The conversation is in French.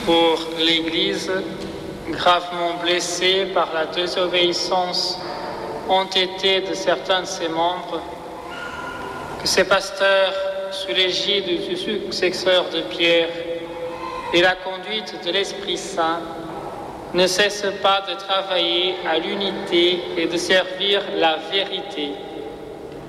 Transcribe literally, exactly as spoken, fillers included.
pour l'Église, gravement blessée par la désobéissance entêtée de certains de ses membres, que ces pasteurs, sous l'égide du successeur de Pierre et la conduite de l'Esprit Saint, ne cessent pas de travailler à l'unité et de servir la vérité.